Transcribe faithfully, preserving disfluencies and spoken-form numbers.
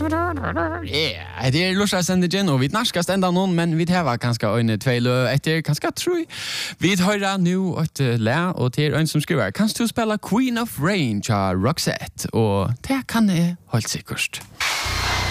Ja, det er Lusha Sendigen, og vi narskast enda noen, men vi tar kanskje øyne tvei lø etter kanskje tru. Vi hører nå et læ, og til øyne som skriver, kan du spille Queen of Rain til Roxette, og det kan jeg holdt sikkert.